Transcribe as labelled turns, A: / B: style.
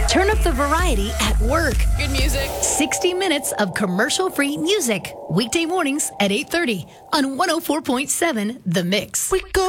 A: Turn up the variety at work.
B: Good music.
A: 60 minutes of commercial-free music. Weekday mornings at 8:30 on 104.7 The Mix.
C: We go